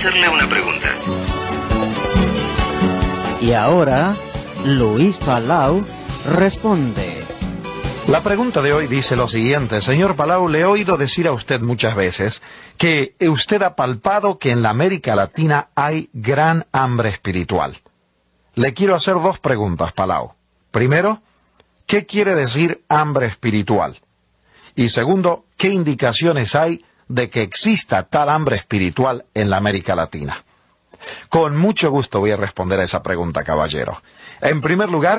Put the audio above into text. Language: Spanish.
hacerle una pregunta. Y ahora, Luis Palau responde. La pregunta de hoy dice lo siguiente. Señor Palau, le he oído decir a usted muchas veces que usted ha palpado que en la América Latina hay gran hambre espiritual. Le quiero hacer dos preguntas, Palau. Primero, ¿qué quiere decir hambre espiritual? Y segundo, ¿qué indicaciones hay de que exista tal hambre espiritual en la América Latina? Con mucho gusto voy a responder a esa pregunta, caballero. En primer lugar,